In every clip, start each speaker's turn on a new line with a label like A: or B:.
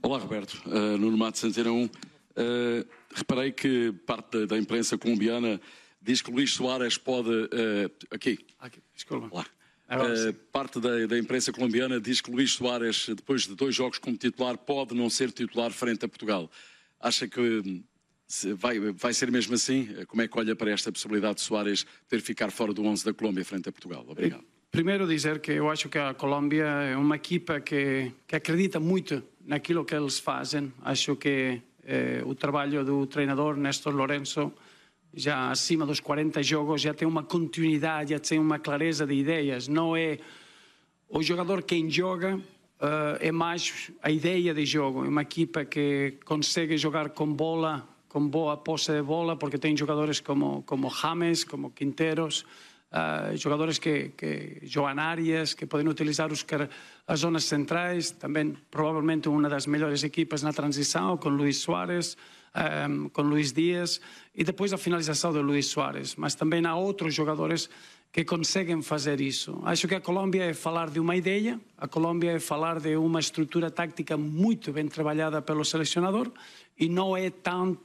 A: Olá, Roberto. Nuno Matos, Antena 1. Reparei que parte da imprensa colombiana diz que Luís Soares pode... Aqui,
B: desculpa.
A: Lá. Parte da imprensa colombiana diz que Luís Soares, depois de 2 jogos como titular, pode não ser titular frente a Portugal. Acha que vai ser mesmo assim? Como é que olha para esta possibilidade de Soares ter ficar fora do 11 da Colômbia frente a Portugal? Obrigado.
B: Primeiro dizer que eu acho que a Colômbia é uma equipa que acredita muito naquilo que eles fazem. Acho que o trabalho do treinador Néstor Lourenço, já acima dos 40 jogos, já tem uma continuidade, já tem uma clareza de ideias. Não é o jogador quem joga, é mais a ideia de jogo. É uma equipa que consegue jogar com bola, com boa posse de bola, porque tem jogadores como James, como Quinteros, jogadores Joan Arias, que podem utilizar as zonas centrais, também provavelmente uma das melhores equipas na transição, com Luís Soares, com Luís Dias, e depois a finalização de Luís Soares. Mas também há outros jogadores que conseguem fazer isso. Acho que a Colômbia é falar de uma ideia, a Colômbia é falar de uma estrutura tática muito bem trabalhada pelo selecionador, e não é tanto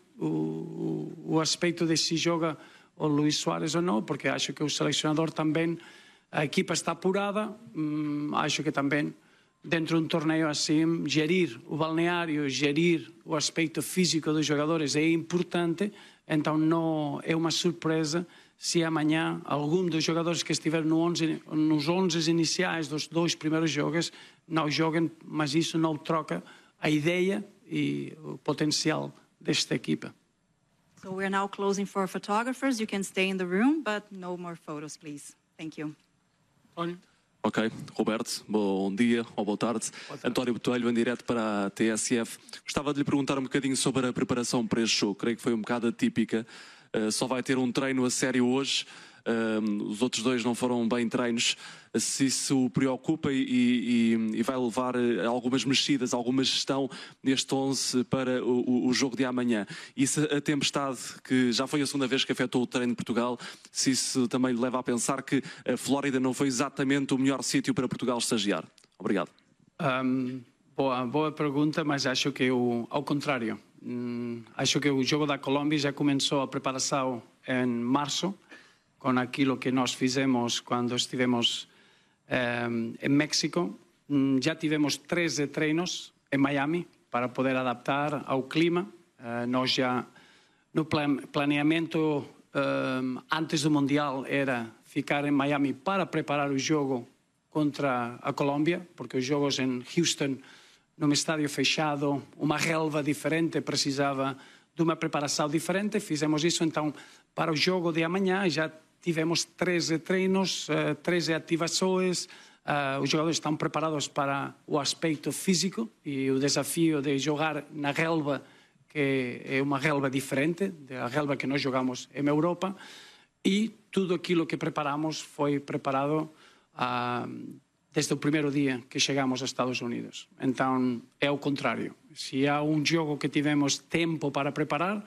B: o aspecto de se joga o Luís Soares ou não, porque acho que o selecionador também, a equipa está apurada, acho que também dentro de um torneio assim, gerir o balneário, gerir o aspecto físico dos jogadores é importante, então não é uma surpresa se amanhã algum dos jogadores que estiveram nos 11 iniciais dos 2 primeiros jogos não joguem, mas isso não troca a ideia e o potencial desta equipa.
C: So we're now closing for photographers. You can stay in the room, but no more photos, please. Thank you.
D: Ok, Roberto, bom dia ou boa tarde. António Botelho, em direto para a TSF. Gostava de lhe perguntar um bocadinho sobre a preparação para este jogo. Creio que foi um bocado atípica. Só vai ter um treino a sério hoje. Os outros 2 não foram bem treinos. Se isso o preocupa e vai levar algumas mexidas, alguma gestão neste 11 para o jogo de amanhã. E se a tempestade, que já foi a 2ª vez que afetou o treino de Portugal, se isso também lhe leva a pensar que a Flórida não foi exatamente o melhor sítio para Portugal estagiar? Obrigado.
B: Boa pergunta, mas acho que ao contrário. Acho que o jogo da Colômbia já começou a preparação em março, com aquilo que nós fizemos quando estivemos em México. Já tivemos 13 treinos em Miami para poder adaptar ao clima. Nós já, no planeamento antes do Mundial, era ficar em Miami para preparar o jogo contra a Colômbia, porque os jogos em Houston, num estádio fechado, uma relva diferente, precisava de uma preparação diferente. Fizemos isso, então, para o jogo de amanhã já tivemos 13 treinos, 13 ativações. Os jogadores estão preparados para o aspecto físico e o desafio de jogar na relva, que é uma relva diferente da relva que nós jogamos em Europa. E tudo aquilo que preparamos foi preparado desde o primeiro dia que chegamos aos Estados Unidos. Então, é o contrário. Se há um jogo que tivemos tempo para preparar,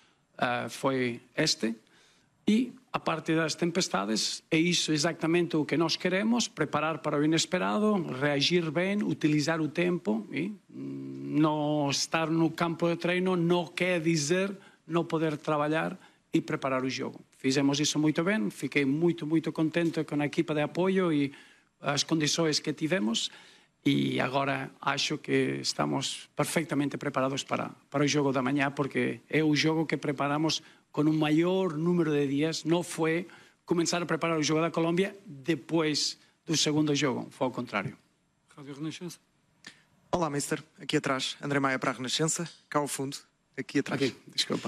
B: foi este. E a parte das tempestades, é isso exatamente o que nós queremos, preparar para o inesperado, reagir bem, utilizar o tempo. E não estar no campo de treino não quer dizer não poder trabalhar e preparar o jogo. Fizemos isso muito bem, fiquei muito contente com a equipa de apoio e as condições que tivemos, e agora acho que estamos perfeitamente preparados para o jogo da manhã, porque é o jogo que preparamos com um maior número de dias. Não foi começar a preparar o jogo da Colômbia depois do segundo jogo, foi ao contrário.
E: Rádio Renascença.
F: Olá, mister. Aqui atrás, André Maia para a Renascença, cá ao fundo, aqui atrás.
B: Aqui, desculpa.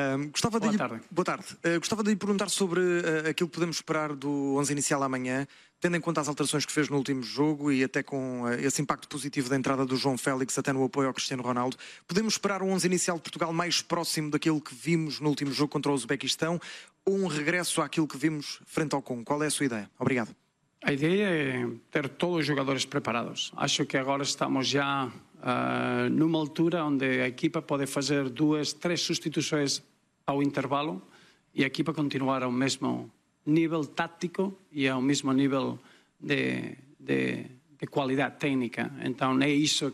F: Boa tarde. Gostava de lhe perguntar sobre aquilo que podemos esperar do 11 inicial amanhã, tendo em conta as alterações que fez no último jogo e até com esse impacto positivo da entrada do João Félix, até no apoio ao Cristiano Ronaldo. Podemos esperar um 11 inicial de Portugal mais próximo daquilo que vimos no último jogo contra o Uzbequistão, ou um regresso àquilo que vimos frente ao Congo? Qual é a sua ideia? Obrigado.
B: A ideia é ter todos os jogadores preparados. Acho que agora estamos já numa altura onde a equipa pode fazer 2, 3 substituições ao intervalo e a equipa continuar ao mesmo nível tático e ao mesmo nível de qualidade técnica. Então é isso